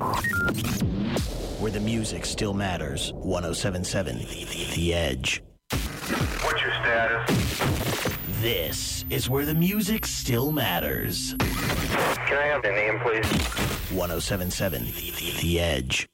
Where the music still matters. 107.7 The Edge. What's your status? This is where the music still matters. Can I have the name, please? 107.7 The Edge.